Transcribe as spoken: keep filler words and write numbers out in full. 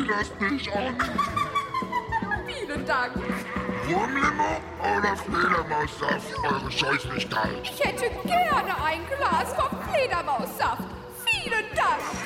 widerst dich an. Vielen Dank. Wurmlimo oder Fledermaussaft, eure Scheußlichkeit? Ich hätte gerne ein Glas vom Fledermaussaft. Vielen Dank.